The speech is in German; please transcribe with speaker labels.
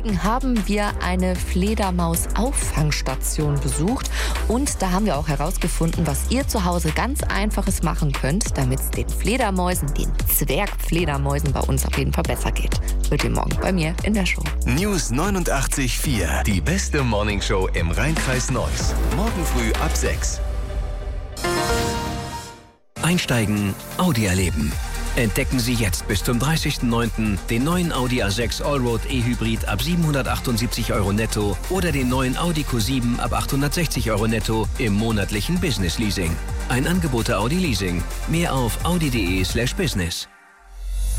Speaker 1: Deswegen haben wir eine Fledermaus-Auffangstation besucht und da haben wir auch herausgefunden, was ihr zu Hause ganz Einfaches machen könnt, damit es den Fledermäusen, den Zwergfledermäusen bei uns auf jeden Fall besser geht. Hört ihr morgen bei mir in der Show.
Speaker 2: News 89.4. Die beste Morningshow im Rhein-Kreis Neuss. Morgen früh ab 6.
Speaker 3: Einsteigen, Audi erleben. Entdecken Sie jetzt bis zum 30.09. den neuen Audi A6 Allroad E-Hybrid ab 778 € netto oder den neuen Audi Q7 ab 860 € netto im monatlichen Business Leasing. Ein Angebot der Audi Leasing. Mehr auf audi.de/business.